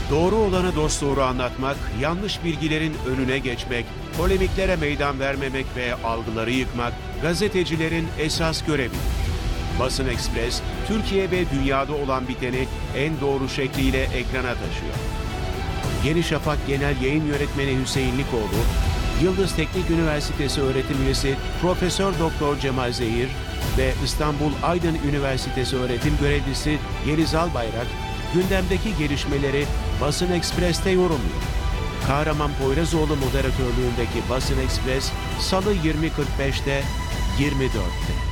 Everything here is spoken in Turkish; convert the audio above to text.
Doğru olanı dosdoğru anlatmak, yanlış bilgilerin önüne geçmek, polemiklere meydan vermemek ve algıları yıkmak gazetecilerin esas görevidir. Basın Ekspres, Türkiye ve dünyada olan biteni en doğru şekliyle ekrana taşıyor. Yeni Şafak Genel Yayın Yönetmeni Hüseyin Likoğlu, Yıldız Teknik Üniversitesi öğretim üyesi Profesör Doktor Cemal Zehir ve İstanbul Aydın Üniversitesi öğretim görevlisi Yeliz Albayrak, gündemdeki gelişmeleri Basın Ekspres'te yorumluyor. Kahraman Poyrazoğlu moderatörlüğündeki Basın Ekspres, Salı 20.45'te, 24'te.